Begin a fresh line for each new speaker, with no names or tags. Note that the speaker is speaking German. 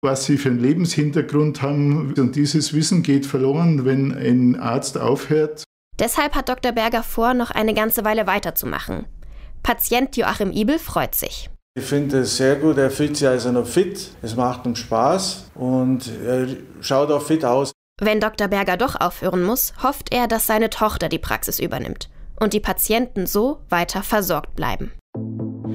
was sie für einen Lebenshintergrund haben. Und dieses Wissen geht verloren, wenn ein Arzt aufhört.
Deshalb hat Dr. Berger vor, noch eine ganze Weile weiterzumachen. Patient Joachim Ibel freut sich.
Ich finde es sehr gut, er fühlt sich also noch fit, es macht ihm Spaß und er schaut auch fit aus.
Wenn Dr. Berger doch aufhören muss, hofft er, dass seine Tochter die Praxis übernimmt und die Patienten so weiter versorgt bleiben.